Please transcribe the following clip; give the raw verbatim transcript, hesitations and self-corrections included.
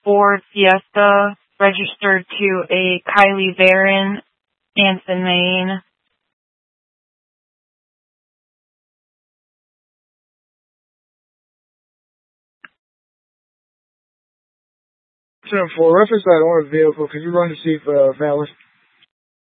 Ford Fiesta registered to a Kylie Barron, Anson, Maine. For reference that owner vehicle, could you run to see if uh, valid?